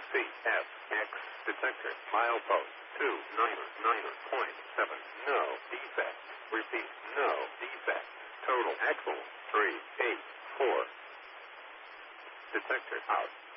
CFX detector. Milepost 299.7. No defect. Repeat, no defect. Total axle 384. Detector out.